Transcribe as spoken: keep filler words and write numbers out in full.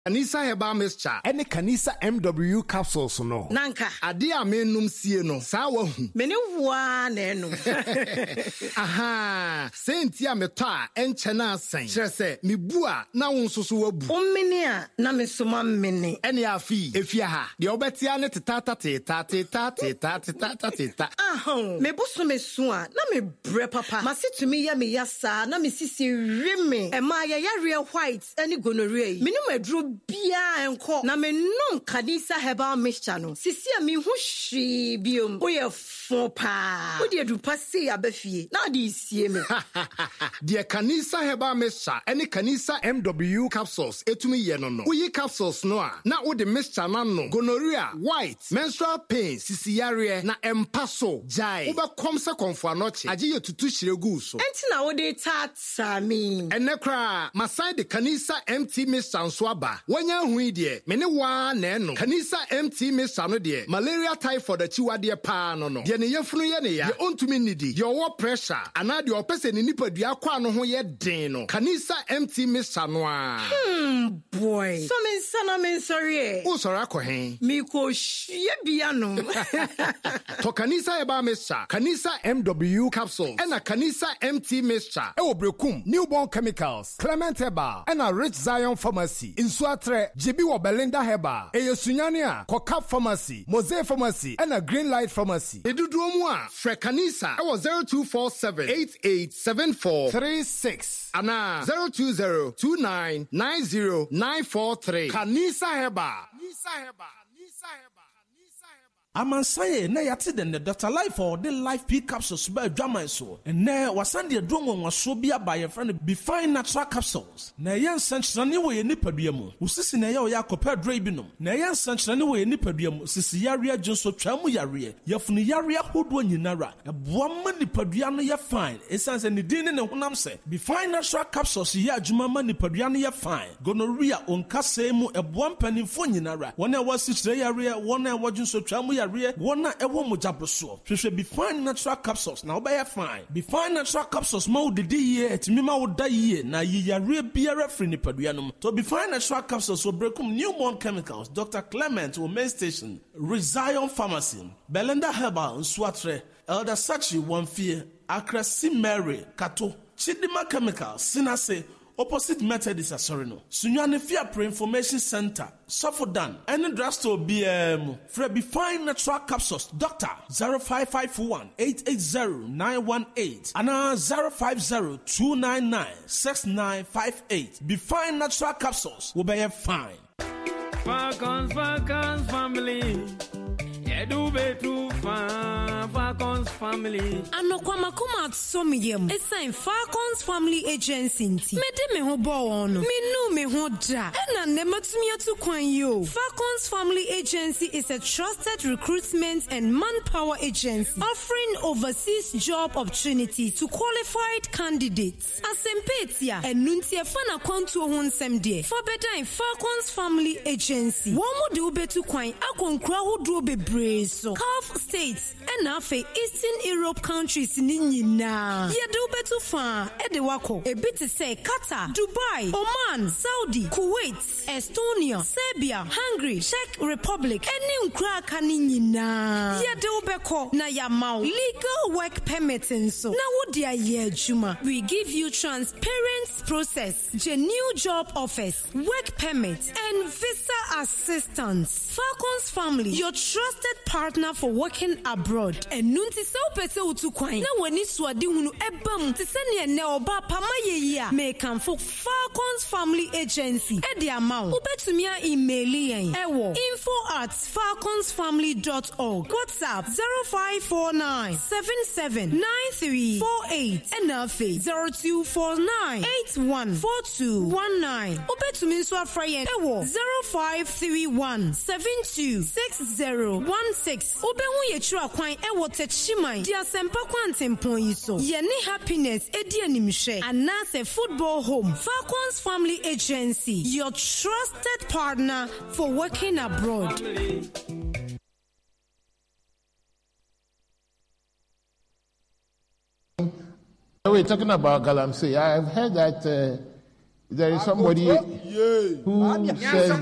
Kanisa Herbal Mixture. Any Kanisa M W capsules no. Nanka. Adi a menum sie no. Sa wa hu. Mene wa na enum. Aha. Senti a meto a enche na asen. Kire se me bu a na wo nsoso wa bu. O mene a na me soma mene. Ene afi efia ha. De obetia ne tata teta teta teta teta teta. Aha. Me busu me su a na me bre papa. Ma situmi ya me yasa na me sisi reme. E ma ya ya white ani gonorrhea. Mene madru bia enko na me nom Kanisa Herbal Mixture no. Sisi a me hu hwi biom. O ye fo pa. O de du passe abafie. Na de sie me. De Kanisa Herbal Mixture any Kanisa M W capsules etumi ye no no. Uyi capsules no a na wo de mixture na no. Gonorrhea, white, menstrual pain, sisi yare na empaso jai. Wo be kom se konfo anoche. Age ye tutu shiregu so. Enti na wo de tata me. Ene kra masai de Kanisa M T Mixture so aba. Wanya hui de me ne wa na eno. Kanisa M T Mixture no de malaria typhoid achiwade pa no no. De ne yefunu ye ne ya. Ye ontumi nidi. Ye wo pressure ana de opese ne nipadua kwa no ho ye den no. Kanisa M T Mixture no a. Hmm boy. So me sana me sorry. O sorry akohen. Mi ko hye bia no. To Kanisa Herbal Mixture, Kanisa M W capsules, and a Kanisa M T Mixture. Ewo Brekum, Newborn Chemicals, Clement Herbal, and a Rich Zion Pharmacy. In Suatre, J B wa Belinda Herbal, Eyo Sunyania, Kokap Pharmacy, Mosaic Pharmacy, and a Green Light Pharmacy. Eduduomwa, Fre Kanisa, I was zero two four seven eight eight seven four three six. Ana zero two zero two nine nine zero nine four three. Kanisa Herbal. Kanisa Herbal. Kanisa Herbal. Amansaye na yate den the Doctor Life or the Life P capsules by drama so. And ne wasandi a drum was so be by a friend be fine natural capsules. Na yan sanchani we ni paduamu. Usisi na ya ya kopa drabinum. Na yan sanchani we ni paduamu. Sisi yaria jonso twamu yaria. Yafunu yaria hodwo nyinara. Eboa ni padua no ya fine. Esanse ni din ne honam se. Be fine natural capsules ya adwuma ni padua no ya fine. Gonorrhea onkase mu eboa mpanimfo nyinara. Wona wasi chire yaria, wona wajunso twamu Wana ewo mojaboso. Hwehwe Be Fine natural capsules na obaya fine. Be Fine natural capsules ma udidi ye etimi ma uda ye na yiyare biara fri ni paduanom. To Be Fine natural capsules will breakum Newborn Chemicals, Doctor Clement Women Station, Rich Zion Pharmacy, Belinda Herbal Nsuatre, Elder Sachi Wamfie, Accra Mary Kato, Chidima Chemicals, Sinase opposite Methodist Asorino. Sunyane Fia Pre Information Center, Sofodan, any drugstore B M. Fre Be Fine natural capsules, Doctor zero five five one eight eight zero nine one eight and zero five zero two nine nine six nine five eight. Be Fine natural capsules will be fine. Falcons, Falcons family. Do be too far, Falcons family. Ano kwa makoma atsomyem. Esan Falcons Family Agency nti. Mede me ho bo ono. Me no me ho da. Ena ne matumi atu kwan yo. Falcons Family Agency is a trusted recruitment and manpower agency offering overseas job opportunities to qualified candidates. Asempetia enunti e fana kwantu ho nsem de. For better in Falcons Family Agency. Wo mo de obetu kwan akonkura hodo bebre. So, Gulf states and afe Eastern Europe countries ni nyina. Ye do betu fa e de wako. E bit say Qatar, Dubai, Oman, Saudi, Kuwait, Estonia, Serbia, Hungary, Czech Republic, eni nkra ka ni nyina. Ye do beko na ya maw legal work permit so. Na wo dia ye adwuma. We give you transparent process, genuine job offers, work permit and visa assistance. Falcons Family, your trusted partner for working abroad. And nunti so pese utu kwai. Na wani swadi hunu ebam. Tiseni ene oba pama ye ya. Mekan for Falcons Family Agency. Edi amao. Ubetumia emaili yen. Ewo. Info at falcons family dot org. WhatsApp zero five four nine seven seven nine three four eight. Enafe zero two four nine eight one four two one nine. Ubetumin so afrayen. Ewo zero five three one seven two six zero one six. Obehu ye chura kwan e wote chiman. Dia sempa kwantempon yi so. Ye ne happiness edi animhwe. Anase football home. Falcons Family Agency, your trusted partner for working abroad. We're talking about Galamsey. I've heard that uh, there is somebody who says